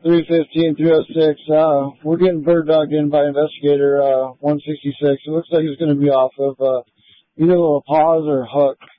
315, 306. We're getting bird dogged in by investigator 166. It looks like it's going to be off of either La Paz or Hook.